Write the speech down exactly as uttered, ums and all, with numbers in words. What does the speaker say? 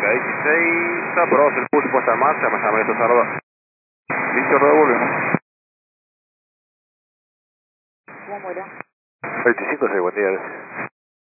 dieciséis, aprobamos el pulso, puesta en marcha, me llama esto Salvador. Listo, revolvemos. ¿Cómo era? veinticinco, sí, buen día.